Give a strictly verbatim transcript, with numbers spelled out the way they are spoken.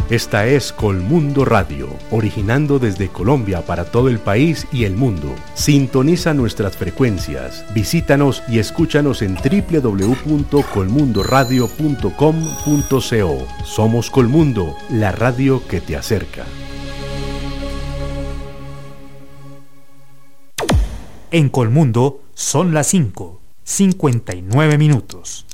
Esta es Colmundo Radio, originando desde Colombia para todo el país y el mundo. Sintoniza nuestras frecuencias, visítanos y escúchanos en doble u doble u doble u punto colmundo radio punto com punto co. Somos Colmundo, la radio que te acerca. En Colmundo son las cinco, cincuenta y nueve minutos.